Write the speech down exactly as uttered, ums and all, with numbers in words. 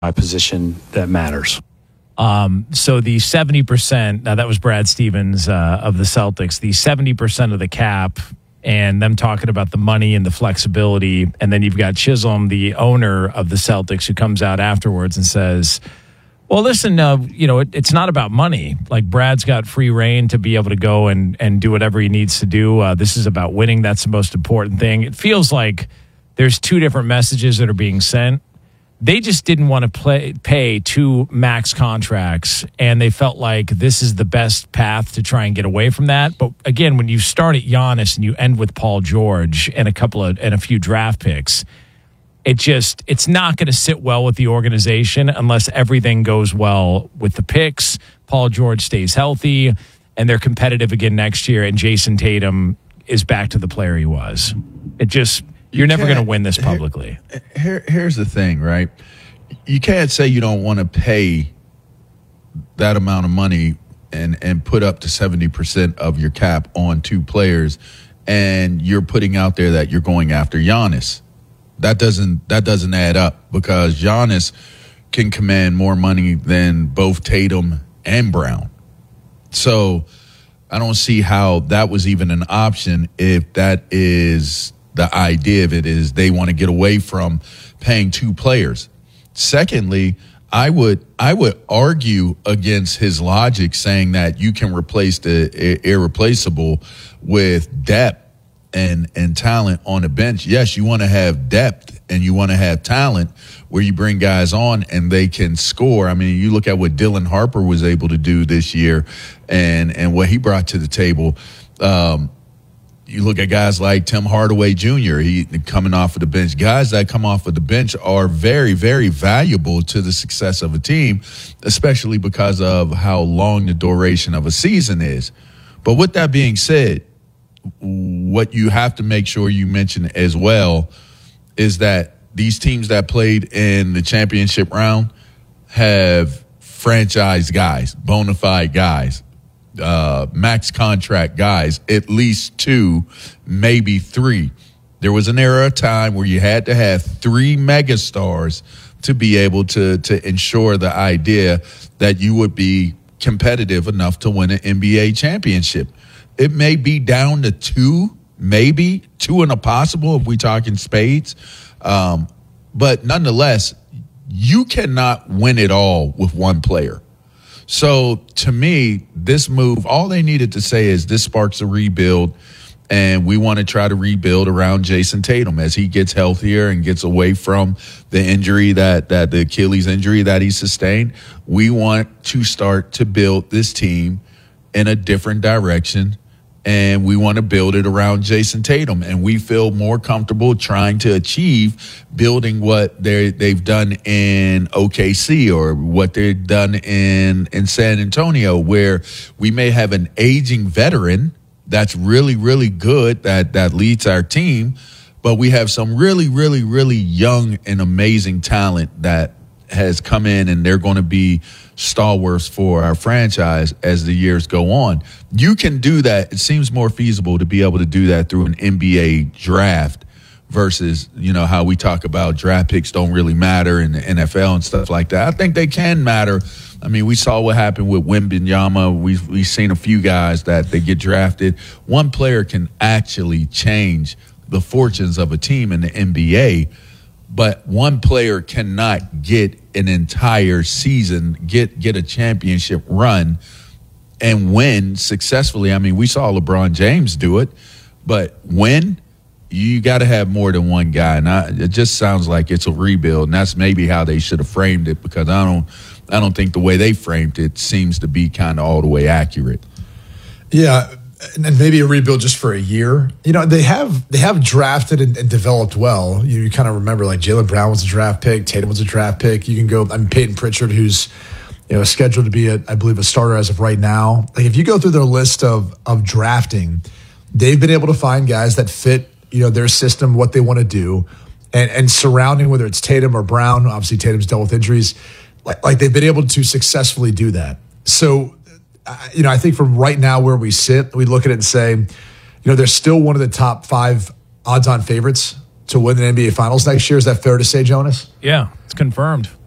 my position that matters. Um, so the seventy percent, now that was Brad Stevens uh, of the Celtics, the seventy percent of the cap and them talking about the money and the flexibility. And then you've got Chisholm, the owner of the Celtics, who comes out afterwards and says, well, listen, uh, you know, it, it's not about money. Like, Brad's got free reign to be able to go and, and do whatever he needs to do. Uh, this is about winning. That's the most important thing. It feels like there's two different messages that are being sent. They just didn't want to play, pay two max contracts, and they felt like this is the best path to try and get away from that. But again, when you start at Giannis and you end with Paul George and a couple of and a few draft picks, it just it's not going to sit well with the organization unless everything goes well with the picks. Paul George stays healthy, and they're competitive again next year, and Jason Tatum is back to the player he was. It just You're you never going to win this publicly. Here, here, here's the thing, right? You can't say you don't want to pay that amount of money and, and put up to seventy percent of your cap on two players, and you're putting out there that you're going after Giannis. That doesn't that doesn't add up, because Giannis can command more money than both Tatum and Brown. So I don't see how that was even an option if that is the idea of it, is they want to get away from paying two players. Secondly, I would I would argue against his logic saying that you can replace the irreplaceable with depth and and talent on the bench. Yes, you want to have depth and you want to have talent where you bring guys on and they can score. I mean, you look at what Dylan Harper was able to do this year and and what he brought to the table. Um, You look at guys like Tim Hardaway Junior, he coming off of the bench. Guys that come off of the bench are very, very valuable to the success of a team, especially because of how long the duration of a season is. But with that being said, what you have to make sure you mention as well is that these teams that played in the championship round have franchise guys, bona fide guys. Uh, max contract guys, at least two, maybe three. There was an era of time where you had to have three megastars to be able to to ensure the idea that you would be competitive enough to win an N B A championship. It may be down to two, maybe two and a possible if we talk in spades. Um, but nonetheless, you cannot win it all with one player. So to me, this move, all they needed to say is this sparks a rebuild, and we want to try to rebuild around Jason Tatum as he gets healthier and gets away from the injury that, that the Achilles injury that he sustained. We want to start to build this team in a different direction, and we want to build it around Jason Tatum. And we feel more comfortable trying to achieve building what they they've done in O K C or what they've done in, in San Antonio, where we may have an aging veteran that's really, really good that, that leads our team, but we have some really, really, really young and amazing talent that has come in, and they're going to be stalwarts for our franchise as the years go on. You can do that. It seems more feasible to be able to do that through an N B A draft versus, you know, how we talk about draft picks don't really matter in the N F L and stuff like that. I think they can matter. I mean, we saw what happened with Wembanyama. We've, we've seen a few guys that they get drafted. One player can actually change the fortunes of a team in the N B A, but one player cannot get an entire season, get get a championship run and win successfully. I mean, we saw LeBron James do it, but win, you got to have more than one guy. And I, it just sounds like it's a rebuild, and that's maybe how they should have framed it, because I don't, I don't think the way they framed it seems to be kind of all the way accurate. Yeah. And maybe a rebuild just for a year. You know, they have they have drafted and, and developed well. You, you kind of remember, like, Jaylen Brown was a draft pick, Tatum was a draft pick. You can go, I mean, Peyton Pritchard, who's, you know, scheduled to be, a, I believe, a starter as of right now. Like, if you go through their list of of drafting, they've been able to find guys that fit, you know, their system, what they want to do, and and surrounding, whether it's Tatum or Brown. Obviously, Tatum's dealt with injuries. Like, like they've been able to successfully do that. So, you know, I think from right now where we sit, we look at it and say, you know, they're still one of the top five odds-on favorites to win the N B A Finals next year. Is that fair to say, Jonas? Yeah, it's confirmed.